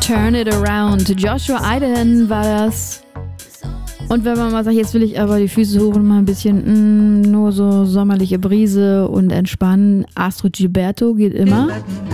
Turn It Around. Joshua Idahan war das. Und wenn man mal sagt, jetzt will ich aber die Füße hoch und mal ein bisschen nur so sommerliche Brise und entspannen, Astrid Gilberto geht immer.